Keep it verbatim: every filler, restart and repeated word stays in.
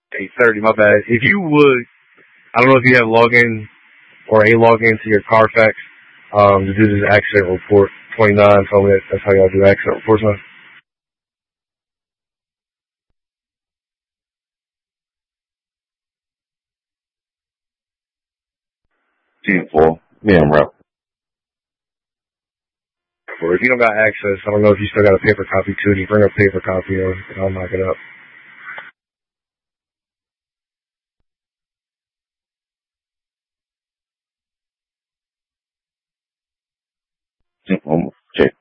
eight thirty, my bad. If you would, I don't know if you have login or a login to your Carfax, um, to do this accident report. twenty-nine told me that that's how y'all do accident reports now. ten four. Yeah, I'm right. Or if you don't got access, I don't know if you still got a paper copy too. Just bring a paper copy or and I'll knock it up. ten four. Check.